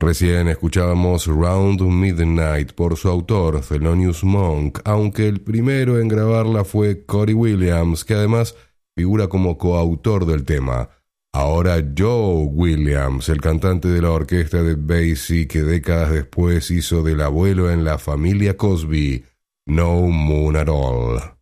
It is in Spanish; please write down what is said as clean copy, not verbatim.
Recién escuchábamos Round Midnight por su autor, Thelonious Monk, aunque el primero en grabarla fue Cory Williams, que además figura como coautor del tema. Ahora Joe Williams, el cantante de la orquesta de Basie que décadas después hizo del abuelo en la familia Cosby, No Moon at All.